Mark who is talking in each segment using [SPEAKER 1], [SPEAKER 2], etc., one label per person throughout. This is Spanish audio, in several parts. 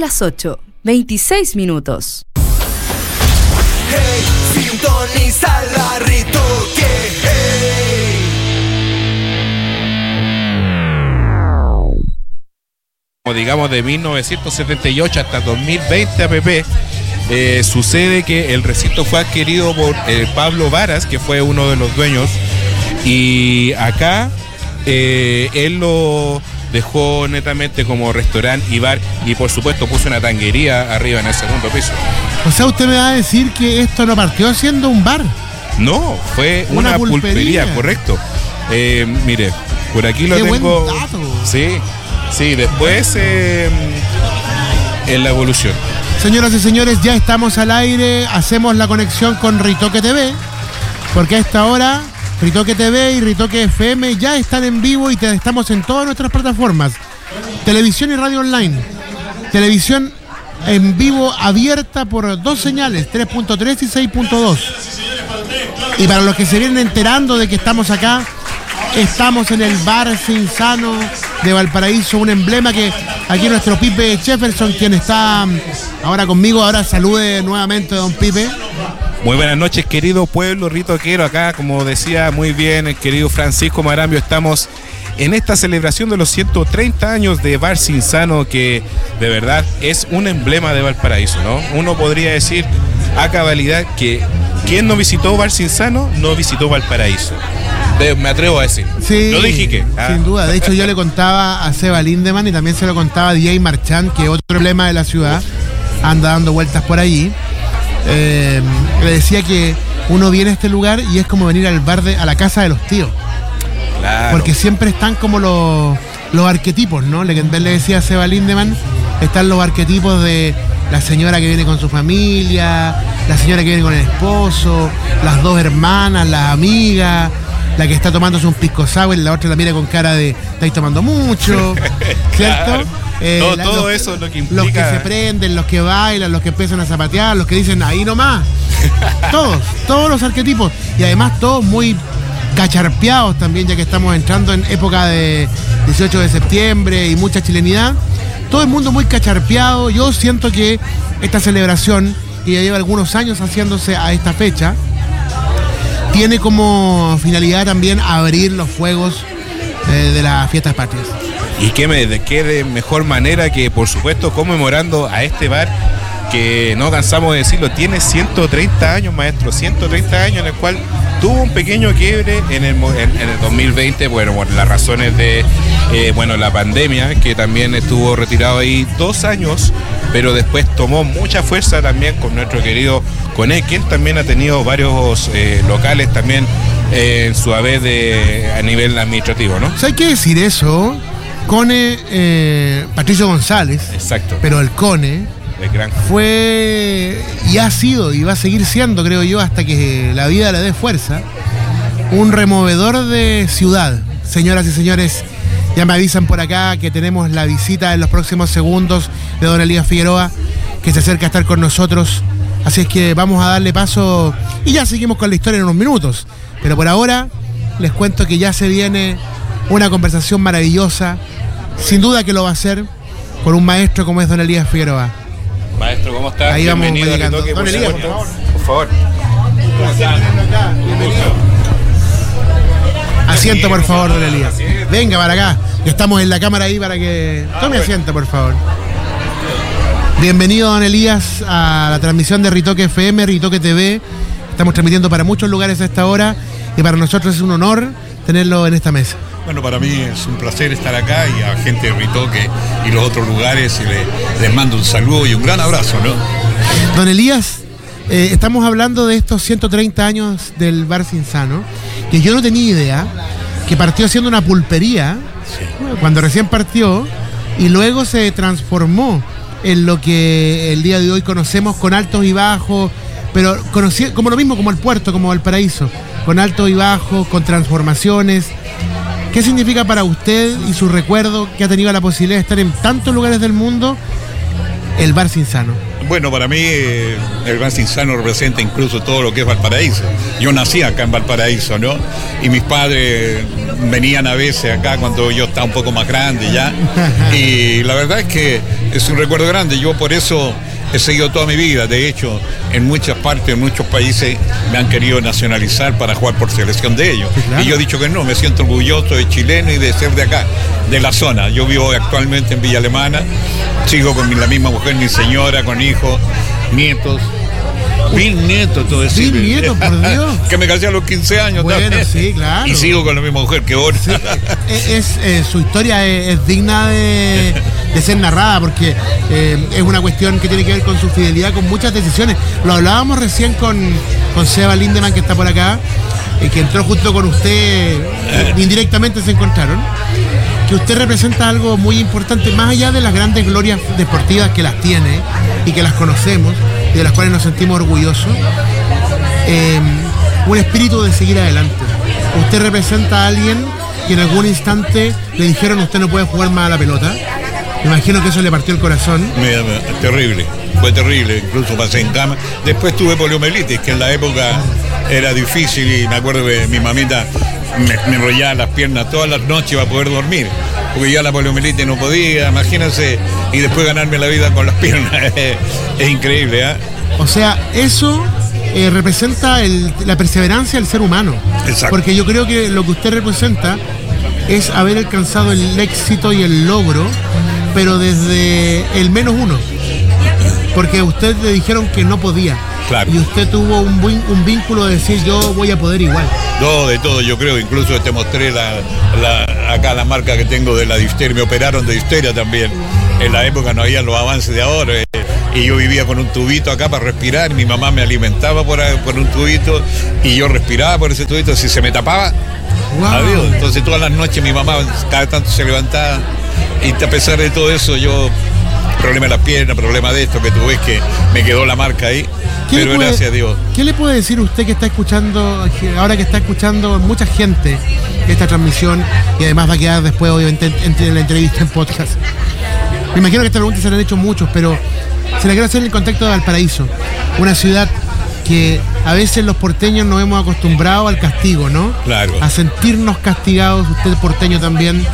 [SPEAKER 1] las 8:26.
[SPEAKER 2] Hey, sintoniza la Ritoque. Hey.
[SPEAKER 3] Como digamos de 1978 hasta 2020 APP, sucede que el recinto fue adquirido por Pablo Varas, que fue uno de los dueños, y acá él lo dejó netamente como restaurante y bar, y por supuesto puso una tanguería arriba en el segundo piso.
[SPEAKER 4] O sea, usted me va a decir que esto no partió siendo un bar.
[SPEAKER 3] No, fue una pulpería, correcto. Mire, por aquí lo tengo.
[SPEAKER 4] Buen dato.
[SPEAKER 3] Sí, después en la evolución.
[SPEAKER 4] Señoras y señores, ya estamos al aire, hacemos la conexión con Ritoque TV, porque a esta hora Ritoque TV y Ritoque FM ya están en vivo y estamos en todas nuestras plataformas. Televisión y radio online. Televisión en vivo abierta por dos señales, 3.3 y 6.2. Y para los que se vienen enterando de que estamos acá, estamos en el Bar Cinzano de Valparaíso, un emblema que aquí nuestro Pipe Jefferson, quien está ahora conmigo, ahora salude nuevamente a don Pipe.
[SPEAKER 3] Muy buenas noches, querido pueblo ritoquero. Acá, como decía muy bien el querido Francisco Marambio, estamos en esta celebración de los 130 años de Bar Cinzano, que de verdad es un emblema de Valparaíso, ¿no? Uno podría decir a cabalidad que quien no visitó Bar Cinzano no visitó Valparaíso. Me atrevo a decir.
[SPEAKER 4] Sí,
[SPEAKER 3] lo dije que.
[SPEAKER 4] Sin duda. De hecho, yo le contaba a Seba Lindemann y también se lo contaba a DJ Marchand, que otro emblema de la ciudad, anda dando vueltas por allí. Le decía que uno viene a este lugar y es como venir al bar a la casa de los tíos.
[SPEAKER 3] Claro.
[SPEAKER 4] Porque siempre están como los arquetipos, ¿no? Le decía a Seba Lindemann, están los arquetipos de la señora que viene con su familia, la señora que viene con el esposo, las dos hermanas, las amigas, la que está tomándose un pisco sour y la otra la mira con cara de estáis tomando mucho, ¿cierto?
[SPEAKER 3] Claro. Todo eso es lo que implica.
[SPEAKER 4] Los que se prenden, los que bailan, los que empiezan a zapatear, los que dicen ahí nomás. todos los arquetipos. Y además todos muy cacharpeados también, ya que estamos entrando en época de 18 de septiembre y mucha chilenidad. Todo el mundo muy cacharpeado. Yo siento que esta celebración, que ya lleva algunos años haciéndose a esta fecha, tiene como finalidad también abrir los fuegos de las fiestas patrias.
[SPEAKER 3] Y qué de mejor manera que, por supuesto, conmemorando a este bar que no cansamos de decirlo, tiene 130 años, maestro, 130 años, en el cual tuvo un pequeño quiebre en el 2020, bueno, por las razones de la pandemia, que también estuvo retirado ahí 2 años, pero después tomó mucha fuerza también con nuestro querido Cone, quien también ha tenido varios locales también en su haber a nivel administrativo, ¿no?
[SPEAKER 4] Hay que decir eso. Cone, Patricio González,
[SPEAKER 3] exacto,
[SPEAKER 4] pero el Cone fue y ha sido y va a seguir siendo, creo yo, hasta que la vida le dé fuerza, un removedor de ciudad. Señoras y señores, ya me avisan por acá que tenemos la visita en los próximos segundos de don Elías Figueroa, que se acerca a estar con nosotros, así es que vamos a darle paso y ya seguimos con la historia en unos minutos, pero por ahora les cuento que ya se viene una conversación maravillosa, sin duda que lo va a hacer, con un maestro como es don Elías Figueroa.
[SPEAKER 3] Maestro, ¿cómo está?
[SPEAKER 4] Ahí
[SPEAKER 3] bienvenido
[SPEAKER 4] vamos llegando. Don Elías,
[SPEAKER 3] por favor.
[SPEAKER 4] Bienvenido. Asiento, por favor, don Elías. Venga para acá, que estamos en la cámara ahí para que... Tome asiento, por favor. Bienvenido, don Elías, a la transmisión de Ritoque FM, Ritoque TV. Estamos transmitiendo para muchos lugares a esta hora y para nosotros es un honor tenerlo en esta mesa.
[SPEAKER 5] Bueno, para mí es un placer estar acá y a gente de Ritoque y los otros lugares y les mando un saludo y un gran abrazo, ¿no?
[SPEAKER 4] Don Elías, estamos hablando de estos 130 años del Bar Cinzano, que yo no tenía idea, que partió siendo una pulpería, sí, cuando recién partió, y luego se transformó en lo que el día de hoy conocemos con altos y bajos, pero como lo mismo como el puerto, como Valparaíso, con altos y bajos, con transformaciones. ¿Qué significa para usted y su recuerdo, que ha tenido la posibilidad de estar en tantos lugares del mundo, el Bar Cinzano?
[SPEAKER 5] Bueno, para mí el Bar Cinzano representa incluso todo lo que es Valparaíso. Yo nací acá en Valparaíso, ¿no? Y mis padres venían a veces acá cuando yo estaba un poco más grande ya. Y la verdad es que es un recuerdo grande. Yo por eso he seguido toda mi vida. De hecho, en muchas partes, en muchos países me han querido nacionalizar para jugar por selección de ellos.
[SPEAKER 4] Sí, claro.
[SPEAKER 5] Y yo he dicho que no, me siento orgulloso de chileno y de ser de acá, de la zona. Yo vivo actualmente en Villa Alemana, sigo con la misma mujer, mi señora, con hijos, nietos. Bisnietos, todo eso.
[SPEAKER 4] Bisnietos, por Dios.
[SPEAKER 5] Que me casé a los 15 años
[SPEAKER 4] Bueno,
[SPEAKER 5] también.
[SPEAKER 4] sí, claro.
[SPEAKER 5] Y sigo con la misma mujer que ahora.
[SPEAKER 4] Sí, su historia es digna de ser narrada, porque es una cuestión que tiene que ver con su fidelidad, con muchas decisiones. Lo hablábamos recién con Seba Lindemann, que está por acá, que entró junto con usted, indirectamente se encontraron. Que usted representa algo muy importante, más allá de las grandes glorias deportivas que las tiene y que las conocemos y de las cuales nos sentimos orgullosos, un espíritu de seguir adelante. Usted representa a alguien que en algún instante le dijeron usted no puede jugar más a la pelota. Me imagino que eso le partió el corazón.
[SPEAKER 5] Terrible, fue terrible, incluso pasé en cama. Después tuve poliomielitis, que en la época era difícil, y me acuerdo que mi mamita me enrollaba las piernas todas las noches para poder dormir, porque ya la poliomielitis no podía, imagínense, y después ganarme la vida con las piernas. Es increíble, ¿eh?
[SPEAKER 4] O sea, eso representa la perseverancia del ser humano.
[SPEAKER 5] Exacto.
[SPEAKER 4] Porque yo creo que lo que usted representa es haber alcanzado el éxito y el logro, pero desde el menos uno. Porque a usted le dijeron que no podía.
[SPEAKER 5] Claro.
[SPEAKER 4] Y usted tuvo un vínculo de decir yo voy a poder igual.
[SPEAKER 5] No, de todo, yo creo. Incluso te mostré acá la marca que tengo de la difteria. Me operaron de difteria también. En la época no había los avances de ahora. Y yo vivía con un tubito acá para respirar. Mi mamá me alimentaba por un tubito y yo respiraba por ese tubito. Si se me tapaba,
[SPEAKER 4] Wow.
[SPEAKER 5] adiós. Entonces todas las noches mi mamá cada tanto se levantaba. Y a pesar de todo eso, yo, problema de las piernas, problema de esto, que tú ves que me quedó la marca ahí. Pero gracias a Dios.
[SPEAKER 4] ¿Qué le puede decir usted que está escuchando, ahora que está escuchando mucha gente esta transmisión, y además va a quedar después obviamente en la entrevista en podcast? Me imagino que esta pregunta se la han hecho muchos, pero se la quiero hacer en el contexto de Valparaíso, una ciudad que a veces los porteños nos hemos acostumbrado al castigo, ¿no?
[SPEAKER 5] Claro.
[SPEAKER 4] A sentirnos castigados, usted porteño también,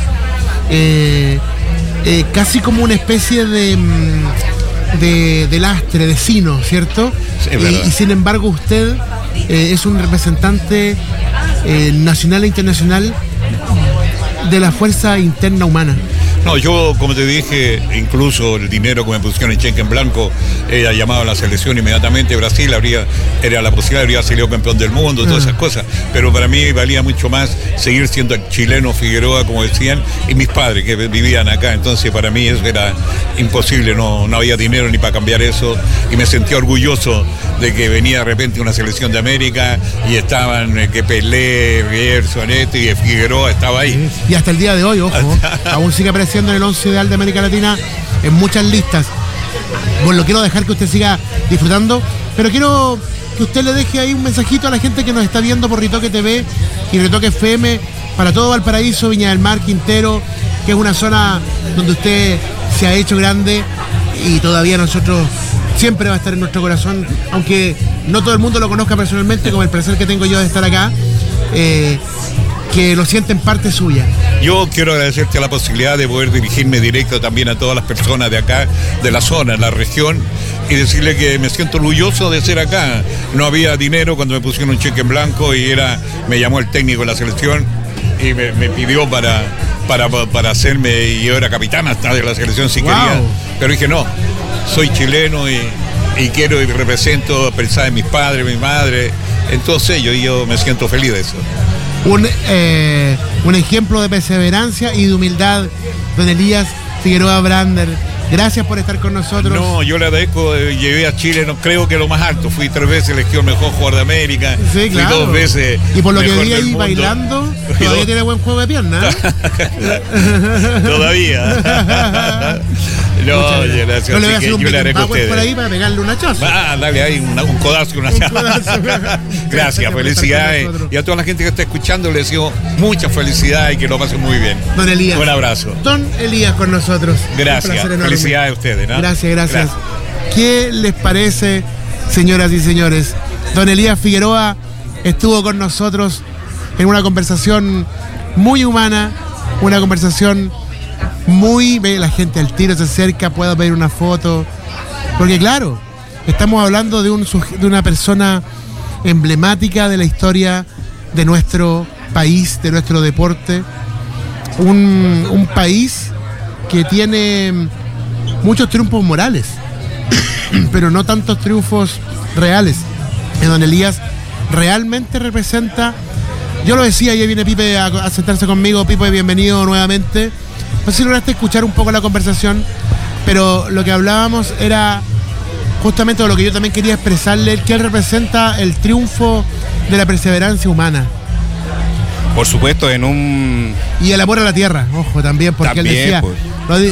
[SPEAKER 4] casi como una especie de lastre, de sino, ¿cierto?
[SPEAKER 5] Sí, es verdad.
[SPEAKER 4] Y sin embargo usted es un representante nacional e internacional de la fuerza interna humana.
[SPEAKER 5] No, yo, como te dije, incluso el dinero que me pusieron en cheque en blanco, era llamado a la selección inmediatamente. Brasil era la posibilidad, habría salido campeón del mundo, todas esas cosas. Pero para mí valía mucho más seguir siendo chileno, Figueroa, como decían, y mis padres que vivían acá. Entonces, para mí eso era imposible, no había dinero ni para cambiar eso. Y me sentía orgulloso de que venía de repente una selección de América y estaban que Pelé, Gerson, y Figueroa estaba ahí.
[SPEAKER 4] Y hasta el día de hoy, ojo, aún sigue apareciendo en el 11 ideal de América Latina en muchas listas. Bueno, quiero dejar que usted siga disfrutando, pero quiero que usted le deje ahí un mensajito a la gente que nos está viendo por Ritoque TV y Ritoque FM, para todo Valparaíso, Viña del Mar, Quintero, que es una zona donde usted se ha hecho grande y todavía nosotros siempre va a estar en nuestro corazón, aunque no todo el mundo lo conozca personalmente, como el placer que tengo yo de estar acá, que lo sienten parte suya.
[SPEAKER 5] Yo quiero agradecerte la posibilidad de poder dirigirme directo también a todas las personas de acá, de la zona, la región, y decirle que me siento orgulloso de ser acá. No había dinero cuando me pusieron un cheque en blanco y me llamó el técnico de la selección y me pidió para hacerme, y yo era capitán hasta de la selección si quería, pero dije no, soy chileno y quiero y represento, pensar en mis padres, mi madre, en todos ellos, y yo me siento feliz de eso.
[SPEAKER 4] Un ejemplo de perseverancia y de humildad, don Elías Figueroa Brander. Gracias por estar con nosotros.
[SPEAKER 5] No, yo le agradezco, llevé a Chile, no creo que lo más alto. Fui 3 veces elegido mejor jugador de América.
[SPEAKER 4] Sí, claro.
[SPEAKER 5] Fui 2 veces.
[SPEAKER 4] Y por lo que
[SPEAKER 5] mejor
[SPEAKER 4] vi
[SPEAKER 5] del
[SPEAKER 4] ahí
[SPEAKER 5] mundo.
[SPEAKER 4] bailando, todavía tiene buen juego de piernas.
[SPEAKER 5] Todavía. No, oye, gracias.
[SPEAKER 4] No le voy a
[SPEAKER 5] Así
[SPEAKER 4] hacer un
[SPEAKER 5] que yo le
[SPEAKER 4] big
[SPEAKER 5] agradezco a
[SPEAKER 4] power
[SPEAKER 5] ustedes.
[SPEAKER 4] por ahí para pegarle un hachazo.
[SPEAKER 5] Dale ahí un codazo, una
[SPEAKER 4] codazo.
[SPEAKER 5] Gracias, felicidades. Y a toda la gente que está escuchando les deseo mucha felicidad y que lo pasen muy bien.
[SPEAKER 4] Don Elías.
[SPEAKER 5] Un abrazo.
[SPEAKER 4] Don Elías con nosotros.
[SPEAKER 5] Gracias.
[SPEAKER 4] Un placer enorme.
[SPEAKER 5] Felicidades a ustedes, ¿no?
[SPEAKER 4] Gracias. ¿Qué les parece, señoras y señores? Don Elías Figueroa estuvo con nosotros en una conversación muy humana, una conversación ve la gente al tiro, se acerca, puedo pedir una foto. Porque claro, estamos hablando de una persona emblemática de la historia de nuestro país, de nuestro deporte. Un país que tiene muchos triunfos morales, pero no tantos triunfos reales. En Don Elías realmente representa, yo lo decía, ya viene Pipe a sentarse conmigo. Pipe, bienvenido nuevamente. No sé si lograste escuchar un poco la conversación, pero lo que hablábamos era justamente lo que yo también quería expresarle, que él representa el triunfo de la perseverancia humana.
[SPEAKER 3] Por supuesto,
[SPEAKER 4] y el amor a la tierra, ojo, también, porque también, él decía... Pues.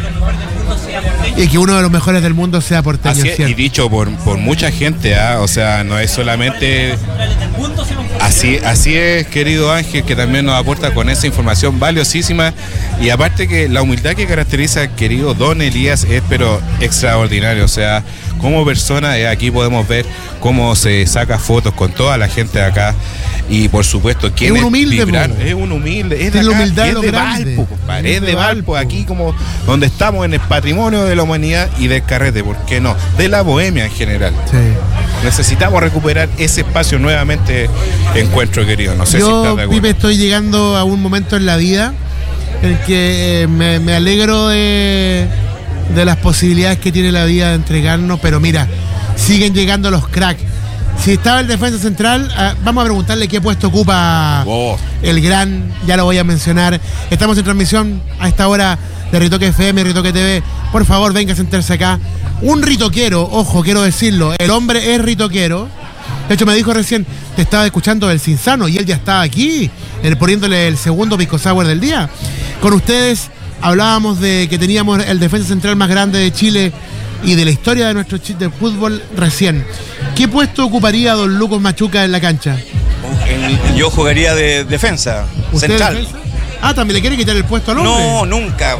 [SPEAKER 4] Y que uno de los mejores del mundo sea porteño.
[SPEAKER 3] Así es, y dicho por mucha gente, o sea, no es solamente... Así es, querido Ángel, que también nos aporta con esa información valiosísima. Y aparte que la humildad que caracteriza al querido Don Elías es pero extraordinario. O sea, como persona, aquí podemos ver cómo se saca fotos con toda la gente de acá. Y por supuesto, ¿quién
[SPEAKER 4] es un humilde?
[SPEAKER 3] Es un humilde, es de acá,
[SPEAKER 4] humildad,
[SPEAKER 3] es de Valpo, compadre, es de Valpo, aquí como donde estamos en el patrimonio de la humanidad y del carrete, ¿por qué no? De la bohemia en general.
[SPEAKER 4] Sí.
[SPEAKER 3] Necesitamos recuperar ese espacio nuevamente, encuentro, querido. No sé si estás de acuerdo.
[SPEAKER 4] Pipe, estoy llegando a un momento en la vida en que me alegro de las posibilidades que tiene la vida de entregarnos, pero mira, siguen llegando los cracks. Si estaba el defensa central, vamos a preguntarle qué puesto ocupa el gran, ya lo voy a mencionar. Estamos en transmisión a esta hora de Ritoque FM, Ritoque TV. Por favor, venga a sentarse acá. Un ritoquero, ojo, quiero decirlo, el hombre es ritoquero. De hecho, me dijo recién, te estaba escuchando del Cinzano y él ya estaba aquí, poniéndole el segundo pisco sour del día. Con ustedes hablábamos de que teníamos el defensa central más grande de Chile y de la historia de nuestro del fútbol recién. ¿Qué puesto ocuparía don Lucas Machuca en la cancha?
[SPEAKER 6] Yo jugaría de defensa central. Defensa?
[SPEAKER 4] ¿También le quiere quitar el puesto al hombre?
[SPEAKER 6] No, nunca.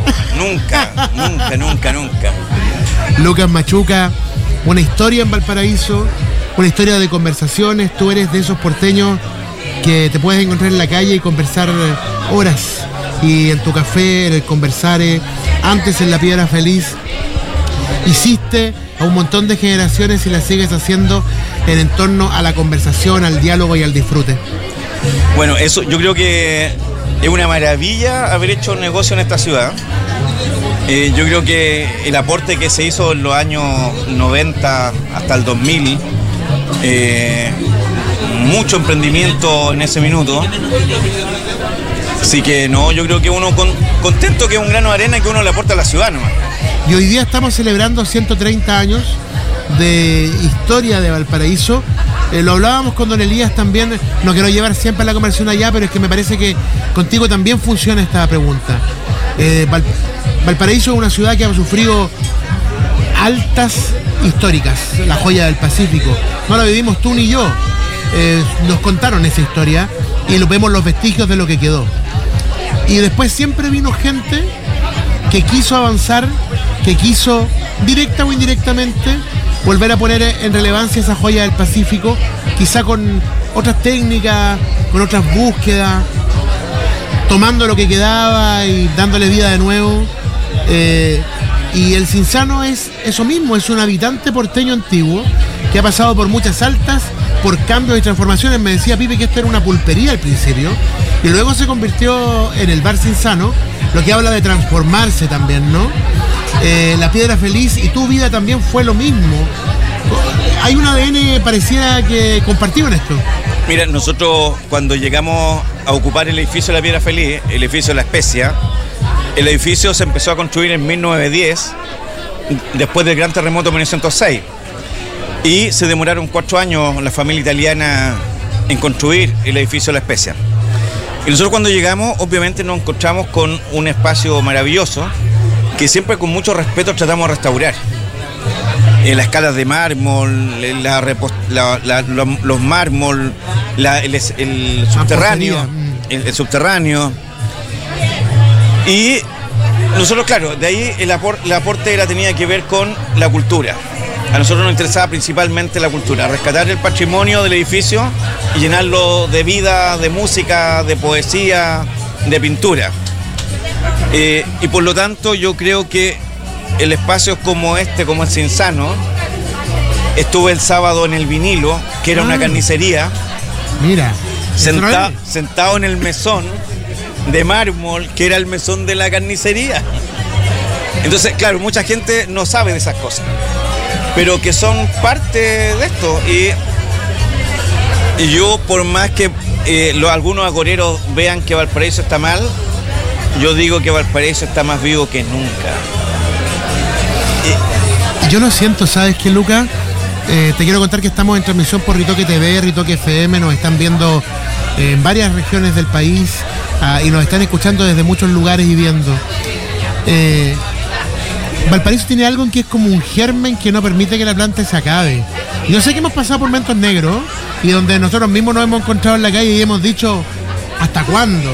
[SPEAKER 4] Lucas Machuca, una historia en Valparaíso, una historia de conversaciones. Tú eres de esos porteños que te puedes encontrar en la calle y conversar horas. Y en tu café, en el Conversare, antes en La Piedra Feliz. Hiciste a un montón de generaciones y la sigues haciendo en torno a la conversación, al diálogo y al disfrute.
[SPEAKER 6] Bueno, eso yo creo que es una maravilla haber hecho un negocio en esta ciudad. Yo creo que el aporte que se hizo en los años 90 hasta el 2000, mucho emprendimiento en ese minuto. Así que no, yo creo que uno contento, que es un grano de arena que uno le aporta a la ciudad, ¿no?
[SPEAKER 4] Y hoy día estamos celebrando 130 años de historia de Valparaíso. Lo hablábamos con don Elías también, no quiero llevar siempre la conversación allá, pero es que me parece que contigo también funciona esta pregunta. Valparaíso es una ciudad que ha sufrido altas históricas, la joya del Pacífico. No la vivimos tú ni yo. Nos contaron esa historia y lo vemos los vestigios de lo que quedó. Y después siempre vino gente que quiso avanzar, que quiso, directa o indirectamente, volver a poner en relevancia esa joya del Pacífico, quizá con otras técnicas, con otras búsquedas, tomando lo que quedaba y dándole vida de nuevo. Y el Cinzano es eso mismo, es un habitante porteño antiguo que ha pasado por muchas altas, por cambios y transformaciones. Me decía Pipe que esto era una pulpería al principio y luego se convirtió en el bar Cinzano, lo que habla de transformarse también, ¿no? La Piedra Feliz y tu vida también fue lo mismo. Hay un ADN pareciera que compartido en esto.
[SPEAKER 6] Mira, nosotros cuando llegamos a ocupar el edificio de la Piedra Feliz, el edificio de La Especia, el edificio se empezó a construir en 1910, después del gran terremoto de 1906. Y se demoraron 4 años la familia italiana en construir el edificio de La Especia. Y nosotros cuando llegamos, obviamente nos encontramos con un espacio maravilloso que siempre con mucho respeto tratamos de restaurar. Las escalas de mármol, los mármol, el subterráneo, el subterráneo. Y nosotros, claro, de ahí el aporte tenía que ver con la cultura. A nosotros nos interesaba principalmente la cultura, rescatar el patrimonio del edificio y llenarlo de vida, de música, de poesía, de pintura. Y por lo tanto yo creo que el espacio como este, como el Cinzano, estuve el sábado en el Vinilo, que era una carnicería.
[SPEAKER 4] Mira.
[SPEAKER 6] Sentado en el mesón de mármol, que era el mesón de la carnicería. Entonces, claro, mucha gente no sabe de esas cosas, pero que son parte de esto. Y yo, por más que algunos agoreros vean que Valparaíso está mal, yo digo que Valparaíso está más vivo que nunca.
[SPEAKER 4] Yo lo siento, ¿sabes qué, Luca? Te quiero contar que estamos en transmisión por Ritoque TV, Ritoque FM, nos están viendo en varias regiones del país y nos están escuchando desde muchos lugares y viendo. Valparaíso tiene algo que es como un germen que no permite que la planta se acabe. Yo sé que hemos pasado por momentos negros y donde nosotros mismos nos hemos encontrado en la calle y hemos dicho, ¿hasta cuándo?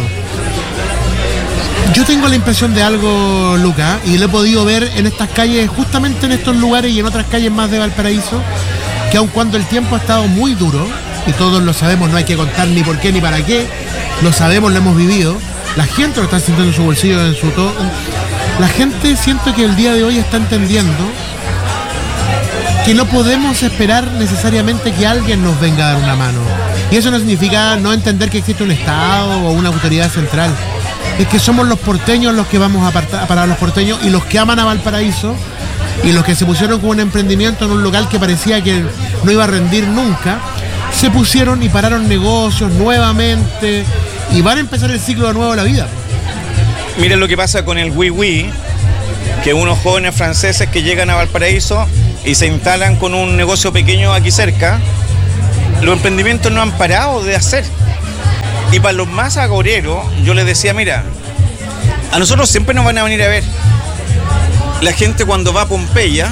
[SPEAKER 4] Yo tengo la impresión de algo, Luca, y lo he podido ver en estas calles, justamente en estos lugares y en otras calles más de Valparaíso, que aun cuando el tiempo ha estado muy duro, y todos lo sabemos, no hay que contar ni por qué ni para qué, lo sabemos, lo hemos vivido, la gente lo está sintiendo en su bolsillo, en su todo. La gente, siento que el día de hoy está entendiendo que no podemos esperar necesariamente que alguien nos venga a dar una mano. Y eso no significa no entender que existe un Estado o una autoridad central. Es que somos los porteños los que vamos a parar a los porteños y los que aman a Valparaíso y los que se pusieron con un emprendimiento en un local que parecía que no iba a rendir nunca, se pusieron y pararon negocios nuevamente y van a empezar el ciclo de nuevo de la vida.
[SPEAKER 6] Miren lo que pasa con el Oui, que unos jóvenes franceses que llegan a Valparaíso y se instalan con un negocio pequeño aquí cerca, los emprendimientos no han parado de hacer. Y para los más agoreros, yo les decía, mira, a nosotros siempre nos van a venir a ver. La gente cuando va a Pompeya,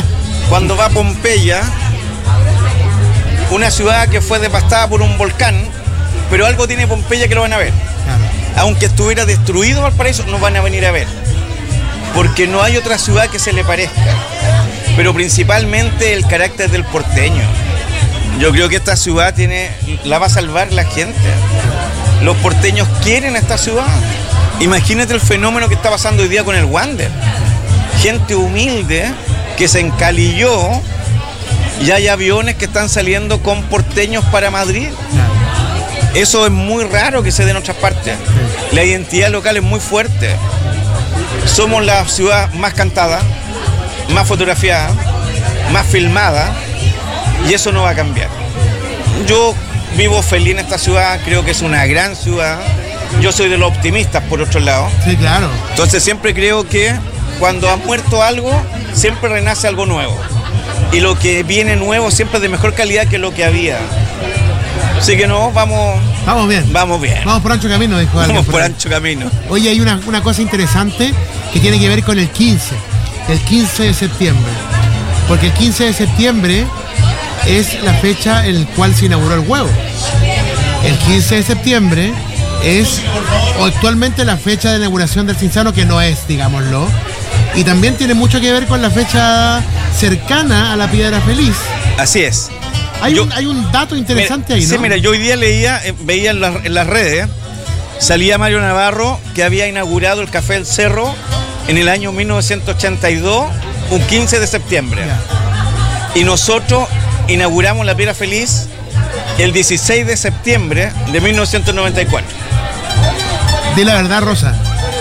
[SPEAKER 6] una ciudad que fue devastada por un volcán, pero algo tiene Pompeya que lo van a ver. Aunque estuviera destruido Valparaíso, nos van a venir a ver. Porque no hay otra ciudad que se le parezca. Pero principalmente el carácter del porteño. Yo creo que esta ciudad la va a salvar la gente. Los porteños quieren esta ciudad. Imagínate el fenómeno que está pasando hoy día con el Wander. Gente humilde que se encalilló y hay aviones que están saliendo con porteños para Madrid. Eso es muy raro que se dé en otras partes. La identidad local es muy fuerte. Somos la ciudad más cantada, más fotografiada, más filmada, y eso no va a cambiar. Yo vivo feliz en esta ciudad, creo que es una gran ciudad. Yo soy de los optimistas, por otro lado.
[SPEAKER 4] Sí, claro.
[SPEAKER 6] Entonces siempre creo que cuando ha muerto algo, siempre renace algo nuevo. Y lo que viene nuevo siempre es de mejor calidad que lo que había. Así que no, vamos bien. Vamos
[SPEAKER 4] por ancho camino, dijo alguien.
[SPEAKER 6] Vamos por ancho camino.
[SPEAKER 4] Oye, hay una cosa interesante que tiene que ver con el 15 de septiembre. Porque el 15 de septiembre es la fecha en la cual se inauguró el huevo. El 15 de septiembre es actualmente la fecha de inauguración del Cinzano, que no es, digámoslo. Y también tiene mucho que ver con la fecha cercana a la Piedra Feliz.
[SPEAKER 6] Así es.
[SPEAKER 4] Hay un dato interesante ahí, ¿no?
[SPEAKER 6] Sí, mira, yo hoy día veía en las redes, salía Mario Navarro, que había inaugurado el Café del Cerro en el año 1982, un 15 de septiembre. Y nosotros inauguramos la Piedra Feliz el 16 de septiembre de 1994.
[SPEAKER 4] Di la verdad, Rosa.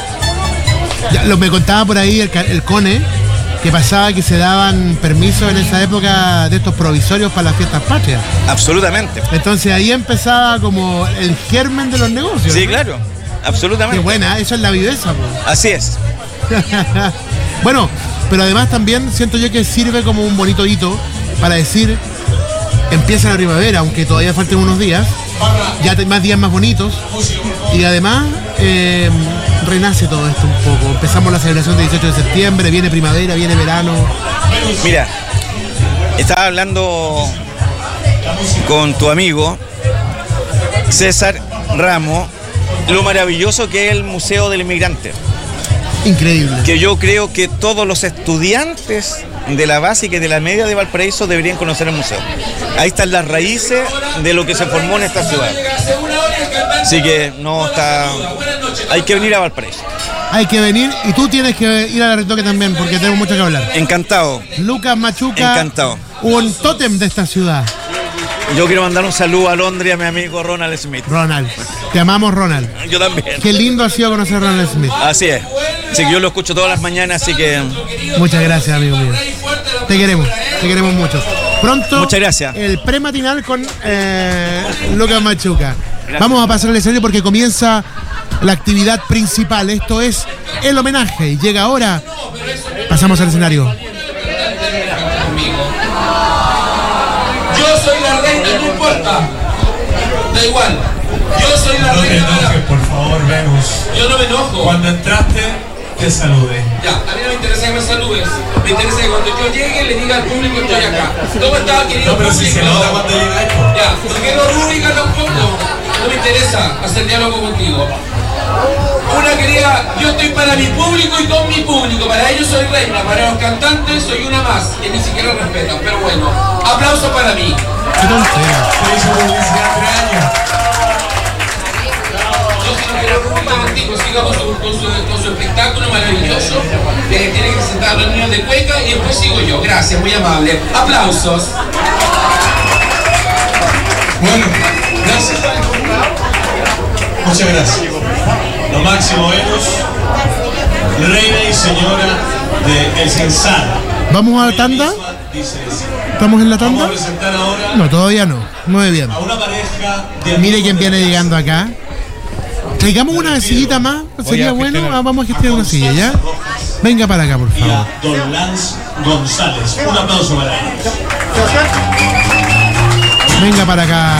[SPEAKER 4] Me contaba por ahí el Cone, que pasaba que se daban permisos en esa época de estos provisorios para las fiestas patrias.
[SPEAKER 6] Absolutamente.
[SPEAKER 4] Entonces ahí empezaba como el germen de los negocios.
[SPEAKER 6] Sí,
[SPEAKER 4] ¿no?
[SPEAKER 6] Claro, absolutamente.
[SPEAKER 4] Qué buena, eso es la viveza, pues.
[SPEAKER 6] Así es.
[SPEAKER 4] Bueno, pero además también siento yo que sirve como un bonito hito para decir, empieza la primavera, aunque todavía falten unos días, ya hay más días más bonitos, y además renace todo esto un poco. Empezamos la celebración del 18 de septiembre, viene primavera, viene verano.
[SPEAKER 6] Mira, estaba hablando con tu amigo César Ramos, lo maravilloso que es el Museo del Inmigrante.
[SPEAKER 4] Increíble.
[SPEAKER 6] Que yo creo que todos los estudiantes de la básica y de la media de Valparaíso deberían conocer el museo. Ahí están las raíces de lo que se formó en esta ciudad. Así que hay que venir a Valparaíso.
[SPEAKER 4] hay que venir y tú tienes que ir a la Ritoque también porque tenemos mucho que hablar.
[SPEAKER 6] Encantado.
[SPEAKER 4] Lucas Machuca,
[SPEAKER 6] Encantado.
[SPEAKER 4] un tótem de esta ciudad.
[SPEAKER 6] Yo quiero mandar un saludo a Londres a mi amigo Ronald Smith.
[SPEAKER 4] Ronald, te amamos, Ronald.
[SPEAKER 6] Yo también.
[SPEAKER 4] Qué lindo ha sido conocer a Ronald Smith.
[SPEAKER 6] Así es. Así que yo lo escucho todas las mañanas, así que
[SPEAKER 4] Muchas gracias, amigo mío. Te queremos mucho. Pronto,
[SPEAKER 6] Muchas gracias.
[SPEAKER 4] el prematinal con Lucas Machuca. Vamos a pasar al escenario porque comienza la actividad principal. Esto es el homenaje y llega ahora. Pasamos al escenario.
[SPEAKER 7] Yo soy la reina, no importa. Da igual. Yo soy la
[SPEAKER 8] No te
[SPEAKER 7] reina.
[SPEAKER 8] enojes, por favor, Venus.
[SPEAKER 7] Yo no me enojo.
[SPEAKER 8] Cuando entraste, te saludé.
[SPEAKER 7] Ya, a mí no me interesa que me saludes. Me interesa que cuando yo llegue le diga al público que estoy acá. ¿Cómo está, querido
[SPEAKER 8] No, pero si
[SPEAKER 7] público?
[SPEAKER 8] se nota cuando llegas.
[SPEAKER 7] Ya, no quiero rúbrica tampoco. No me interesa hacer diálogo contigo. Una querida, yo estoy para mi público y con mi público. Para ellos soy reina, para los cantantes soy una más, que ni siquiera respetan. Pero bueno, aplauso para mí.
[SPEAKER 4] Qué tontera.
[SPEAKER 8] Te hizo publicidad 3 años.
[SPEAKER 7] Yo si no quiero rúbrica contigo, siga con su espectáculo maravilloso. Tiene que presentar a los niños de cueca y después sigo yo. Gracias, muy amable. Aplausos.
[SPEAKER 8] Bueno, gracias. Muchas gracias. Lo máximo, Venus, reina y señora de El Sensano.
[SPEAKER 4] ¿Vamos a la tanda?
[SPEAKER 8] Dice,
[SPEAKER 4] ¿Estamos en la
[SPEAKER 8] vamos a
[SPEAKER 4] tanda?
[SPEAKER 8] presentar ahora
[SPEAKER 4] No, todavía no. Muy bien.
[SPEAKER 8] a una pareja de
[SPEAKER 4] Mire
[SPEAKER 8] amigos
[SPEAKER 4] quién
[SPEAKER 8] de
[SPEAKER 4] viene
[SPEAKER 8] la casa.
[SPEAKER 4] llegando acá. Traigamos una sillita más. Sería bueno. Vamos a gestionar una silla, ¿ya? Venga para acá, por
[SPEAKER 8] Y
[SPEAKER 4] favor.
[SPEAKER 8] a Don Lance González. Un aplauso para ellos.
[SPEAKER 4] Venga para acá.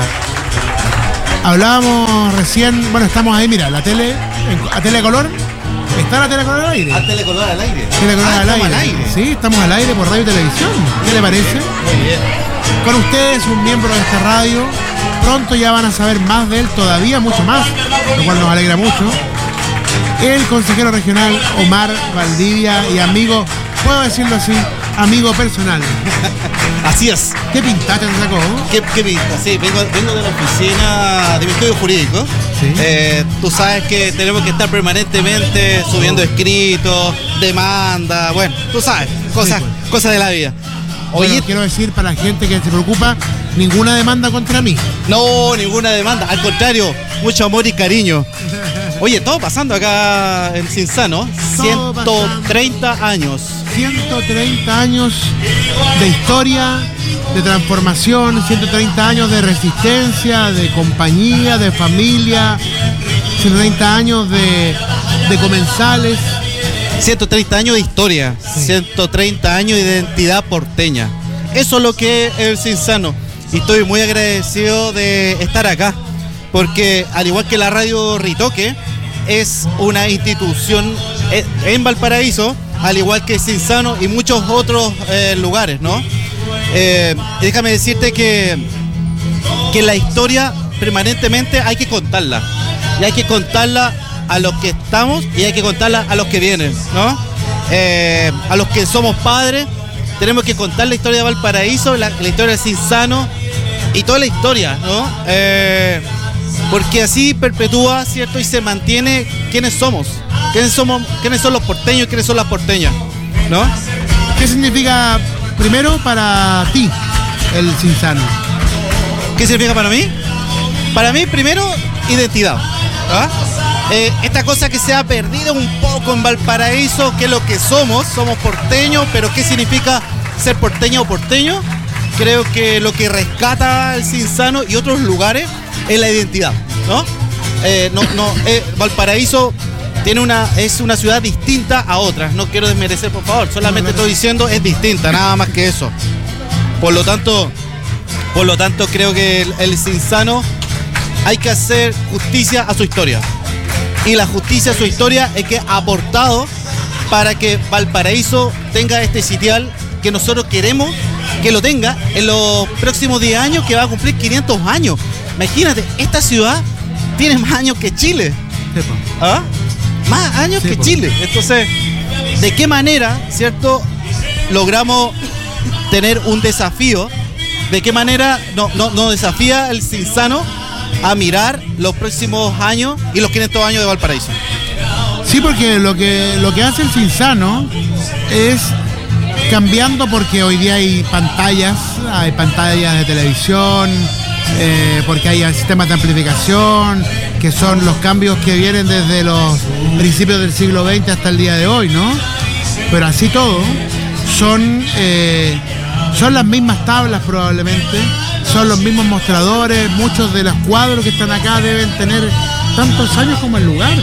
[SPEAKER 4] Hablábamos recién, bueno, estamos ahí, mira, la tele, a telecolor. ¿Está la telecolor al aire?
[SPEAKER 9] Telecolor al aire.
[SPEAKER 4] Telecolor al
[SPEAKER 9] estamos
[SPEAKER 4] aire.
[SPEAKER 9] al aire.
[SPEAKER 4] Sí, estamos al aire por radio y televisión. ¿Qué le parece?
[SPEAKER 9] Muy bien.
[SPEAKER 4] Con ustedes, un miembro de esta radio. Pronto ya van a saber más de él, todavía mucho más, lo cual nos alegra mucho. El consejero regional Omar Valdivia y amigo, puedo decirlo así, amigo personal.
[SPEAKER 9] Así es.
[SPEAKER 4] ¿Qué pintaste te sacó?
[SPEAKER 9] ¿Qué pinta? Sí, vengo de la oficina de mi estudio jurídico.
[SPEAKER 4] Sí.
[SPEAKER 9] Tú sabes que tenemos que estar permanentemente subiendo escritos, demanda, bueno, tú sabes, cosas,
[SPEAKER 4] Sí, pues.
[SPEAKER 9] cosas de la vida.
[SPEAKER 4] Oye,
[SPEAKER 9] Oye,
[SPEAKER 4] quiero decir para la gente que se preocupa, ninguna demanda contra mí.
[SPEAKER 9] no, ninguna demanda, al contrario, mucho amor y cariño. Oye, todo pasando acá en Cinsano,
[SPEAKER 4] Todo
[SPEAKER 9] 130 años.
[SPEAKER 4] 130 años de historia, de transformación, 130 años de resistencia, de compañía, de familia, 130 años de comensales.
[SPEAKER 9] 130 años de historia,
[SPEAKER 4] Sí.
[SPEAKER 9] 130 años de identidad porteña. Eso es lo que es el Cinsano. Y estoy muy agradecido de estar acá, porque al igual que la radio Ritoque, es una institución en Valparaíso, al igual que Cinsano y muchos otros lugares, ¿no? Déjame decirte que la historia permanentemente hay que contarla. Y hay que contarla a los que estamos y hay que contarla a los que vienen, ¿no? A los que somos padres, tenemos que contar la historia de Valparaíso, la historia de Cinsano y toda la historia, ¿no? Porque así perpetúa, ¿cierto? Y se mantiene quiénes somos, quiénes son los porteños, quiénes son las porteñas, ¿no?
[SPEAKER 4] ¿Qué significa primero para ti el Cinsano?
[SPEAKER 9] ¿Qué significa para mí? Para mí, primero, identidad. ¿Ah? Esta cosa que se ha perdido un poco en Valparaíso, que es lo que somos porteños, pero ¿qué significa ser porteño o porteño? Creo que lo que rescata el Cinsano y otros lugares es la identidad, ¿no? Valparaíso es una ciudad distinta a otras. No quiero desmerecer, por favor, solamente estoy diciendo es distinta, nada más que eso. Por lo tanto, creo que el Cinsano hay que hacer justicia a su historia. Y la justicia a su historia es que ha aportado para que Valparaíso tenga este sitial que nosotros queremos que lo tenga en los próximos 10 años, que va a cumplir 500 años. Imagínate, esta ciudad tiene más años que Chile. ¿Ah? Más años
[SPEAKER 4] Sí,
[SPEAKER 9] que
[SPEAKER 4] po.
[SPEAKER 9] Chile. Entonces, ¿de qué manera, cierto, logramos tener un desafío? ¿De qué manera nos desafía el Cinsano a mirar los próximos años y los 500 años de Valparaíso?
[SPEAKER 4] Sí, porque lo que hace el Cinzano es cambiando, porque hoy día hay pantallas de televisión, porque hay sistemas de amplificación, que son los cambios que vienen desde los principios del siglo XX hasta el día de hoy, ¿no? Pero así todo, son las mismas tablas probablemente, son los mismos mostradores, muchos de los cuadros que están acá deben tener tantos años como el lugar.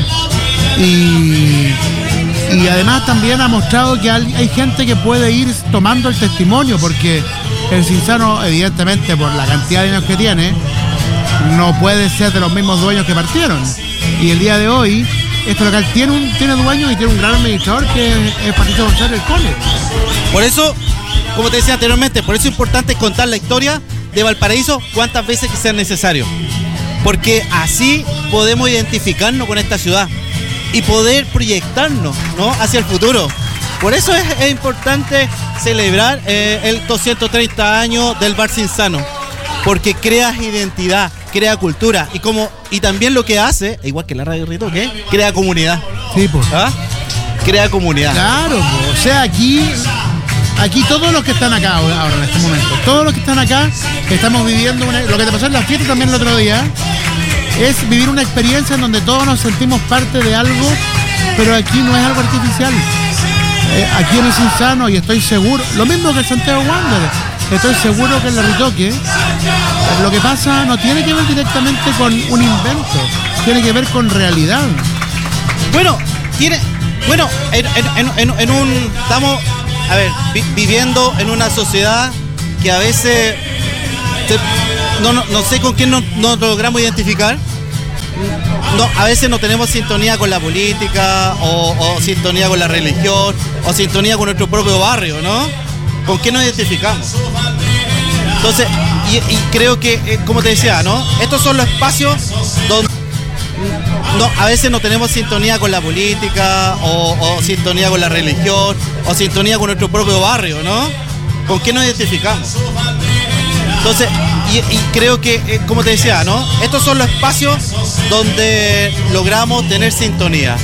[SPEAKER 4] Y además también ha mostrado que hay gente que puede ir tomando el testimonio, porque el Cinzano, evidentemente, por la cantidad de años que tiene, no puede ser de los mismos dueños que partieron. Y el día de hoy, este local tiene dueño y tiene un gran administrador, que es Patricio González, el Cole.
[SPEAKER 9] Por eso, como te decía anteriormente, por eso es importante contar la historia de Valparaíso cuantas veces que sea necesario. Porque así podemos identificarnos con esta ciudad y poder proyectarnos, ¿no?, hacia el futuro. Por eso es importante celebrar el 230 años del Bar Cinzano, porque creas identidad, crea cultura, y también lo que hace, igual que la Radio Ritoque, crea comunidad.
[SPEAKER 4] Sí, pues.
[SPEAKER 9] ¿Ah? Crea comunidad.
[SPEAKER 4] Claro, pues. O sea, aquí todos los que están acá ahora en este momento, todos los que están acá, estamos viviendo lo que te pasó en la fiesta también el otro día, es vivir una experiencia en donde todos nos sentimos parte de algo, pero aquí no es algo artificial. Aquí en el Cinzano, y estoy seguro, lo mismo que el Santiago Wanderers, estoy seguro que en la Ritoque, lo que pasa no tiene que ver directamente con un invento, tiene que ver con realidad.
[SPEAKER 9] Estamos, viviendo en una sociedad que a veces no sé con quién nos logramos identificar. A veces no tenemos sintonía con la política, o sintonía con la religión, o sintonía con nuestro propio barrio, ¿no? ¿Con quién nos identificamos? Entonces, y creo que, como te decía, ¿no?, estos son los espacios donde a veces no tenemos sintonía con la política, o sintonía con la religión, o sintonía con nuestro propio barrio, ¿no? ¿Con quién nos identificamos? Entonces, y creo que, como te decía, ¿no?, estos son los espacios donde logramos tener sintonía.